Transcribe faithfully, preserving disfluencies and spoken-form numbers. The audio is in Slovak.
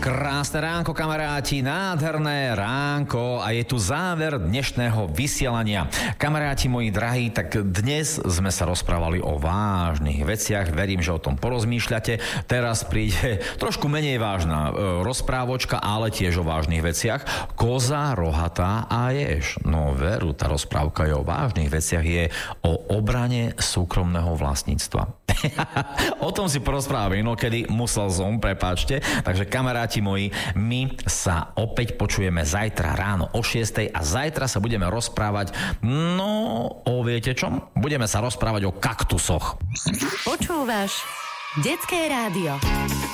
Krásne ránko, kamaráti, nádherné ránko a je tu záver dnešného vysielania. Kamaráti moji drahí, tak dnes sme sa rozprávali o vážnych veciach, verím, že o tom porozmýšľate. Teraz príde trošku menej vážna e, rozprávočka, ale tiež o vážnych veciach. Koza, rohatá a jež. No veru, tá rozprávka je o vážnych veciach, je o obrane súkromného vlastníctva. O tom si porozprávame inokedy, musel som, prepáčte. Takže kamaráti moji, my sa opäť počujeme zajtra ráno o šiestej a zajtra sa budeme rozprávať, no o viete čom? Budeme sa rozprávať o kaktusoch. Počúvaš Detské rádio.